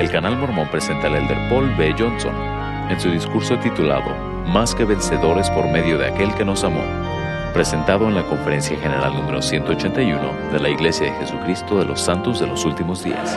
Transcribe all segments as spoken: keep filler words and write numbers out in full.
el Canal Mormón presenta al elder Paul B. Johnson en su discurso titulado Más que vencedores por medio de aquel que nos amó, presentado en la Conferencia General número ciento ochenta y uno de la Iglesia de Jesucristo de los Santos de los Últimos Días.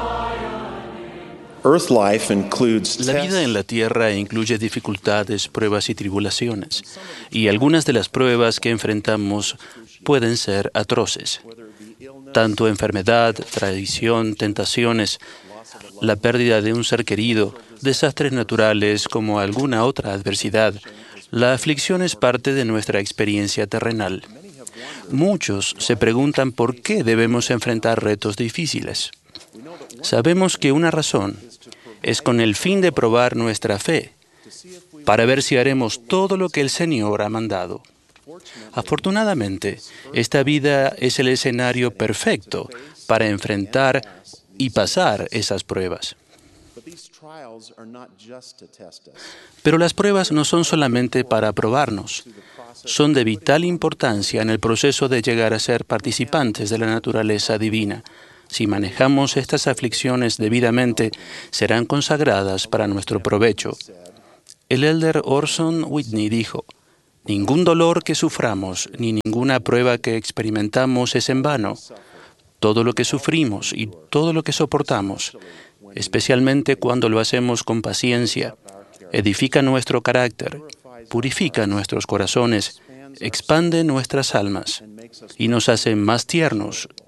La vida en la tierra incluye dificultades, pruebas y tribulaciones, y algunas de las pruebas que enfrentamos pueden ser atroces. Tanto enfermedad, traición, tentaciones, la pérdida de un ser querido, desastres naturales como alguna otra adversidad. La aflicción es parte de nuestra experiencia terrenal. Muchos se preguntan por qué debemos enfrentar retos difíciles. Sabemos que una razón es con el fin de probar nuestra fe, para ver si haremos todo lo que el Señor ha mandado. Afortunadamente, esta vida es el escenario perfecto para enfrentar y pasar esas pruebas. Pero las pruebas no son solamente para probarnos, son de vital importancia en el proceso de llegar a ser participantes de la naturaleza divina. Si manejamos estas aflicciones debidamente, serán consagradas para nuestro provecho. El elder Orson Whitney dijo: «Ningún dolor que suframos, ni ninguna prueba que experimentamos es en vano. Todo lo que sufrimos y todo lo que soportamos, especialmente cuando lo hacemos con paciencia, edifica nuestro carácter, purifica nuestros corazones, expande nuestras almas y nos hace más tiernos